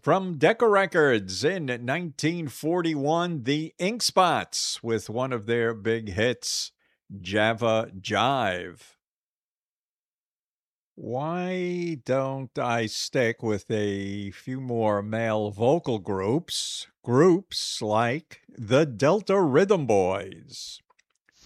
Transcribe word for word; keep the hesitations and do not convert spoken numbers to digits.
From Decca Records in nineteen forty-one, the Ink Spots with one of their big hits, Java Jive. Why don't I stick with a few more male vocal groups? Groups like the Delta Rhythm Boys.